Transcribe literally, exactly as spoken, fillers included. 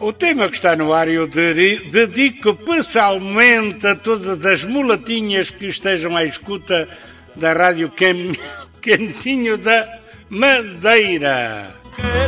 o tema que está no ar eu dedico pessoalmente a todas as mulatinhas que estejam à escuta da Rádio Cantinho da Madeira.